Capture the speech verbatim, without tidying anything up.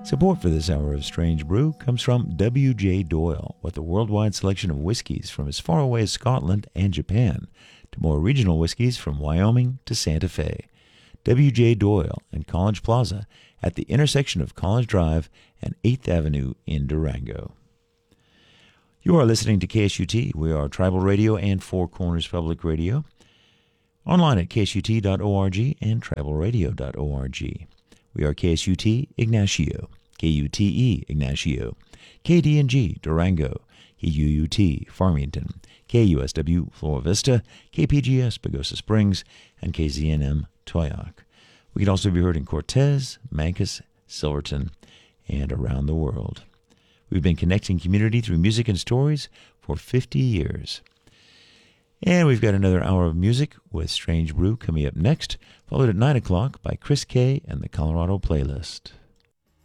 Support for this hour of Strange Brew comes from W J. Doyle, with a worldwide selection of whiskeys from as far away as Scotland and Japan to more regional whiskeys from Wyoming to Santa Fe. W J. Doyle in College Plaza at the intersection of College Drive and eighth Avenue in Durango. You are listening to K S U T. We are Tribal Radio and Four Corners Public Radio. Online at K S U T dot org and tribal radio dot org. We are K S U T Ignacio, K U T E Ignacio, K D N G Durango, K U U T Farmington, K U S W Flora Vista, K P G S Pagosa Springs, and K Z N M Toyac. We can also be heard in Cortez, Mancos, Silverton, and around the world. We've been connecting community through music and stories for fifty years. And we've got another hour of music with Strange Brew coming up next, followed at nine o'clock by Chris K and the Colorado Playlist.